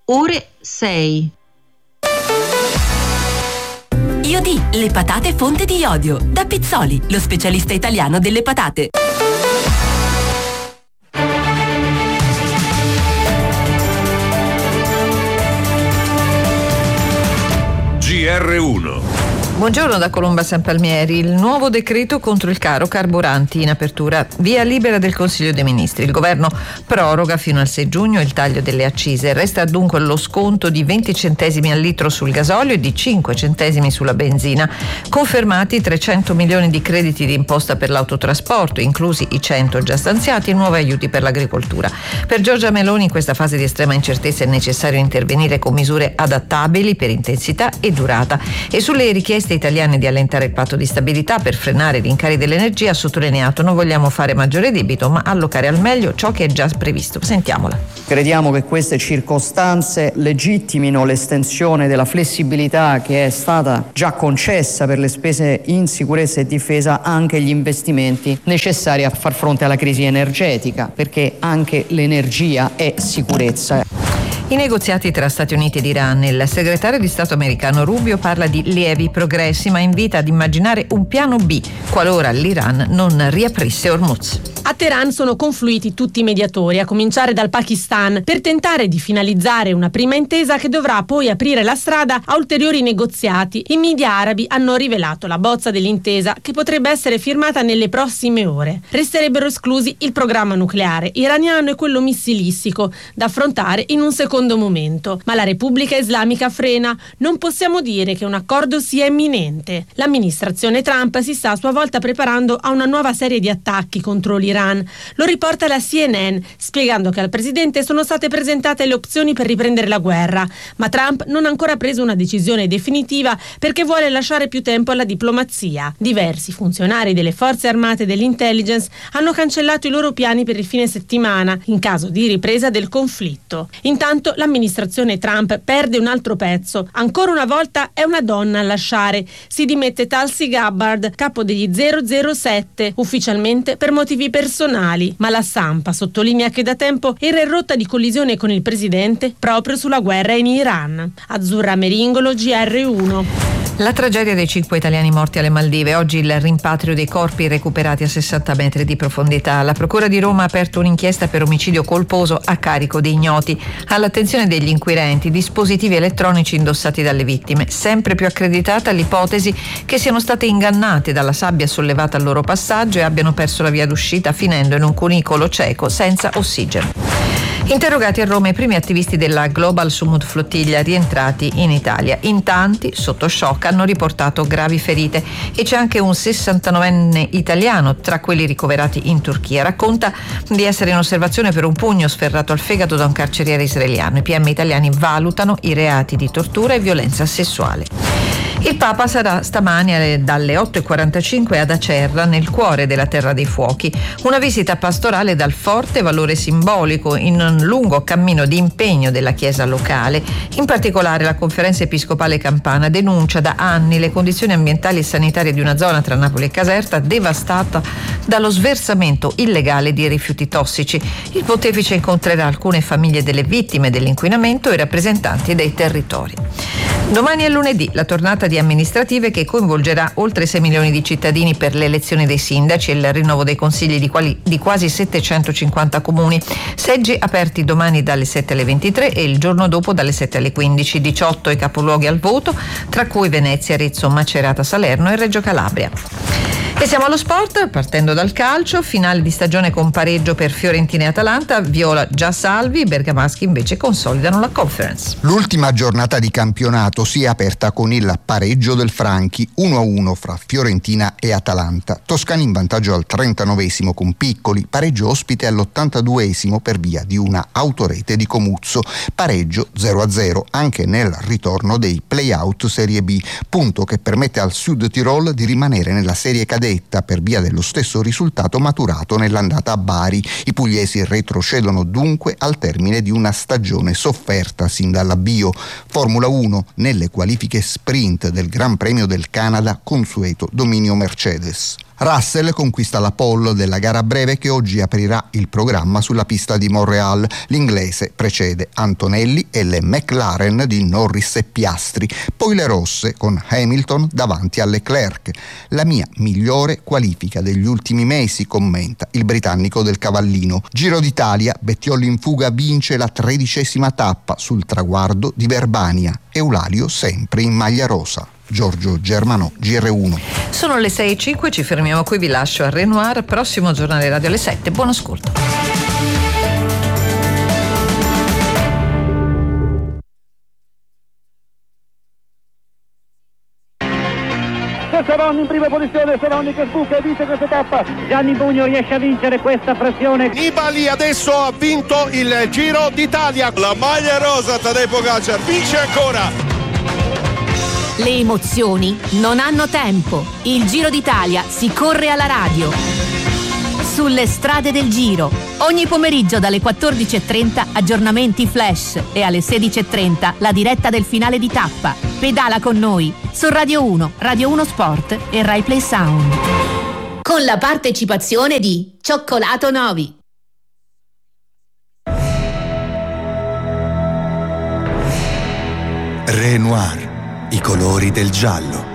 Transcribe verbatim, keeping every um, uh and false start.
ore sei. Iodi, le patate fonte di iodio. Da Pizzoli, lo specialista italiano delle patate. G R uno. Buongiorno da Colomba San Palmieri. Il nuovo decreto contro il caro carburanti in apertura. Via libera del Consiglio dei Ministri. Il governo proroga fino al sei giugno il taglio delle accise. Resta dunque lo sconto di venti centesimi al litro sul gasolio e di cinque centesimi sulla benzina. Confermati trecento milioni di crediti di imposta per l'autotrasporto, inclusi i cento già stanziati, e nuovi aiuti per l'agricoltura. Per Giorgia Meloni in questa fase di estrema incertezza è necessario intervenire con misure adattabili per intensità e durata. E sulle richieste italiane di allentare il patto di stabilità per frenare i rincari dell'energia ha sottolineato: non vogliamo fare maggiore debito ma allocare al meglio ciò che è già previsto. Sentiamola. Crediamo che queste circostanze legittimino l'estensione della flessibilità che è stata già concessa per le spese in sicurezza e difesa anche agli investimenti necessari a far fronte alla crisi energetica, perché anche l'energia è sicurezza. I negoziati tra Stati Uniti ed Iran. Il segretario di Stato americano Rubio parla di lievi progressi, ma invita ad immaginare un piano B qualora l'Iran non riaprisse Hormuz. A Teheran sono confluiti tutti i mediatori, a cominciare dal Pakistan, per tentare di finalizzare una prima intesa che dovrà poi aprire la strada a ulteriori negoziati. I media arabi hanno rivelato la bozza dell'intesa, che potrebbe essere firmata nelle prossime ore. Resterebbero esclusi il programma nucleare iraniano e quello missilistico, da affrontare in un secondo momento. Ma la Repubblica Islamica frena. Non possiamo dire che un accordo sia imminente. L'amministrazione Trump si sta a sua volta preparando a una nuova serie di attacchi contro l'Iran. Lo riporta la C N N, spiegando che al presidente sono state presentate le opzioni per riprendere la guerra, ma Trump non ha ancora preso una decisione definitiva perché vuole lasciare più tempo alla diplomazia. Diversi funzionari delle forze armate e dell'intelligence hanno cancellato i loro piani per il fine settimana in caso di ripresa del conflitto. Intanto l'amministrazione Trump perde un altro pezzo. Ancora una volta è una donna a lasciare. Si dimette Tulsi Gabbard, capo degli zero zero sette, ufficialmente per motivi personali, ma la stampa sottolinea che da tempo era in rotta di collisione con il presidente proprio sulla guerra in Iran. Azzurra Meringolo, G R uno. La tragedia dei cinque italiani morti alle Maldive. Oggi il rimpatrio dei corpi recuperati a sessanta metri di profondità. La Procura di Roma ha aperto un'inchiesta per omicidio colposo a carico di ignoti. All'attenzione degli inquirenti dispositivi elettronici indossati dalle vittime. Sempre più accreditata l'ipotesi che siano state ingannate dalla sabbia sollevata al loro passaggio e abbiano perso la via d'uscita finendo in un cunicolo cieco senza ossigeno. Interrogati a Roma i primi attivisti della Global Summit Flottiglia rientrati in Italia. In tanti, sotto shock, hanno riportato gravi ferite e c'è anche un sessantanovenne italiano tra quelli ricoverati in Turchia. Racconta di essere in osservazione per un pugno sferrato al fegato da un carceriere israeliano. I P M italiani valutano i reati di tortura e violenza sessuale. Il Papa sarà stamani dalle otto e quarantacinque ad Acerra, nel cuore della Terra dei Fuochi. Una visita pastorale dal forte valore simbolico in un lungo cammino di impegno della Chiesa locale. In particolare la Conferenza Episcopale Campana denuncia da anni le condizioni ambientali e sanitarie di una zona tra Napoli e Caserta devastata dallo sversamento illegale di rifiuti tossici. Il pontefice incontrerà alcune famiglie delle vittime dell'inquinamento e rappresentanti dei territori. Domani è lunedì, la tornata di amministrative che coinvolgerà oltre sei milioni di cittadini per le elezioni dei sindaci e il rinnovo dei consigli di, quali, di quasi settecentocinquanta comuni. Seggi aperti domani dalle sette alle ventitré e il giorno dopo dalle sette alle quindici. diciotto i capoluoghi al voto, tra cui Venezia, Arezzo, Macerata, Salerno e Reggio Calabria. E siamo allo sport, partendo dal calcio, finale di stagione con pareggio per Fiorentina e Atalanta, Viola già salvi, i bergamaschi invece consolidano la Conference. L'ultima giornata di campionato si è aperta con il pareggio del Franchi, uno a uno fra Fiorentina e Atalanta. Toscani in vantaggio al trentanovesimo con Piccoli, pareggio ospite all'ottantaduesimo per via di una autorete di Comuzzo, pareggio zero a zero anche nel ritorno dei play-out Serie B, punto che permette al Sud Tirol di rimanere nella serie cadetta per via dello stesso risultato maturato nell'andata a Bari. I pugliesi retrocedono dunque al termine di una stagione sofferta sin dall'avvio. Formula uno, nelle qualifiche sprint del Gran Premio del Canada, consueto dominio Mercedes. Russell conquista la pole della gara breve che oggi aprirà il programma sulla pista di Montreal. L'inglese precede Antonelli e le McLaren di Norris e Piastri, poi le rosse con Hamilton davanti a Leclerc. La mia migliore qualifica degli ultimi mesi, commenta il britannico del Cavallino. Giro d'Italia, Bettiolli in fuga vince la tredicesima tappa sul traguardo di Verbania. Eulalio sempre in maglia rosa. Giorgio Germanò, G R uno. Sono le sei e cinque, ci fermiamo qui, vi lascio a Renoir, prossimo giornale radio alle sette, buon ascolto. Seroni in prima posizione, Seroni che sbuca e vince questa tappa. Gianni Bugno riesce a vincere questa frazione. Nibali adesso ha vinto il Giro d'Italia. La maglia rosa, Tadej Pogačar vince ancora. Le emozioni non hanno tempo. Il Giro d'Italia si corre alla radio. Sulle strade del Giro. Ogni pomeriggio dalle quattordici e trenta aggiornamenti flash e alle sedici e trenta la diretta del finale di tappa. Pedala con noi su Radio uno, Radio uno Sport e Rai Play Sound. Con la partecipazione di Cioccolato Novi. Renoir, i colori del giallo.